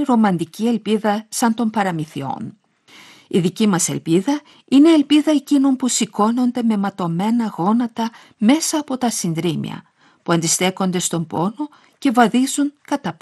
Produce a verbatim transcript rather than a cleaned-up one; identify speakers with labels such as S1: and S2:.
S1: ρομαντική ελπίδα σαν των παραμυθιών. Η δική μας ελπίδα είναι ελπίδα εκείνων που σηκώνονται με ματωμένα γόνατα μέσα από τα συντρίμμια, που αντιστέκονται στον πόνο και βαδίζουν κατά